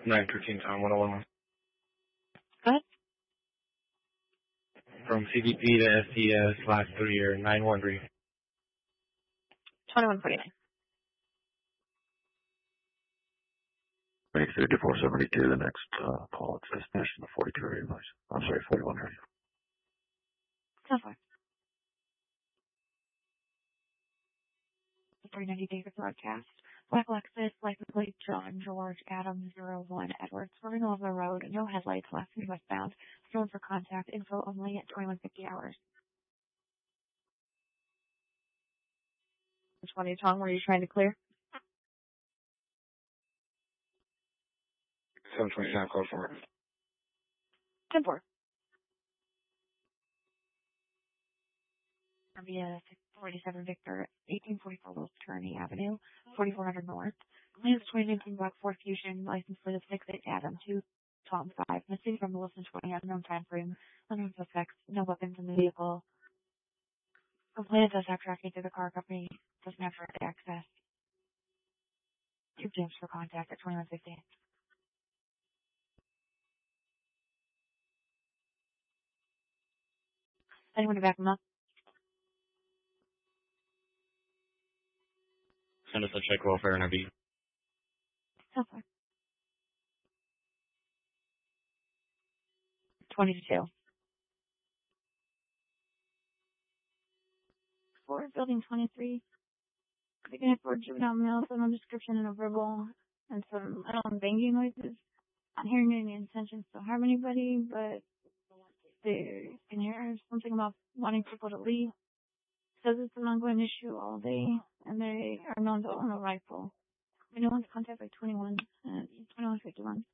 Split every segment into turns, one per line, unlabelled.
913 Tom 101.
Go ahead.
From CBP to STS last 3 year 913.
2149.
Make 5472 the next call. It's destination the 42 area. I'm sorry, 41 area.
So far. 390 David broadcast. Black Lexus, license plate John George Adam 01 Edwards. Swerving over the road, no headlights, left and westbound. Still for contact, info only at 2150 hours. Which one, Tom, were you trying to clear?
727 code for it.
10-4. Via 647 Victor, 1844 West Kearney Avenue, 4400 North. Claims 2019 Block 4 Fusion, license plate of 68 Adam 2 Tom 5. Missing from the Wilson 20, unknown time frame, unknown suspects, no weapons in the vehicle. Complainant does have tracking to the car company, doesn't have direct access. 2 tips for contact at 2150. Anyone to back them up?
Send us a check welfare and a beat.
So far. 22. 4, building 23. Picking up for juvenile male, some description and a verbal, and some banging noises. Not hearing any intentions to harm anybody, but they can hear something about wanting people to leave. Says it's an ongoing issue all day, and they are known to own a rifle. Anyone to contact by 2151.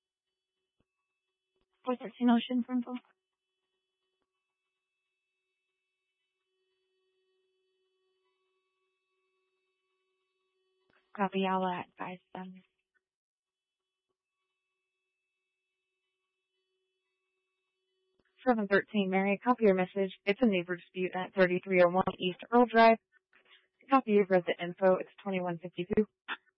413 Ocean for info. Copy, I'll advise them. 713 Mary, copy your message. It's a neighbor dispute at 3301 East Earl Drive. Copy of resident info. It's 2152.